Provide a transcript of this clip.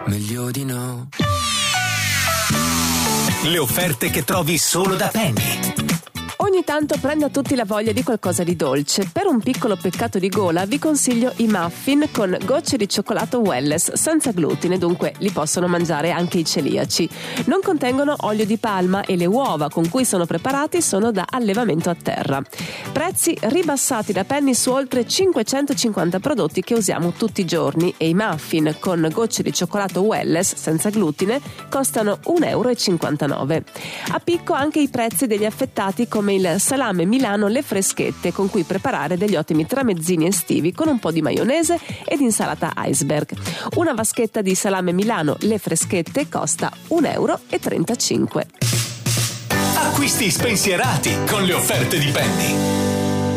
Meglio di no. Le offerte che trovi solo da Penny. Ogni tanto prende a tutti la voglia di qualcosa di dolce. Per un piccolo peccato di gola vi consiglio i muffin con gocce di cioccolato Welles senza glutine, dunque li possono mangiare anche i celiaci. Non contengono olio di palma e le uova con cui sono preparati sono da allevamento a terra. Prezzi ribassati da Penny su oltre 550 prodotti che usiamo tutti i giorni e i muffin con gocce di cioccolato Welles senza glutine costano 1,59 €. A picco anche i prezzi degli affettati come il salame Milano Le Freschette, con cui preparare degli ottimi tramezzini estivi con un po' di maionese ed insalata iceberg. Una vaschetta di salame Milano Le Freschette costa 1,35 €. Acquisti spensierati con le offerte di Penny.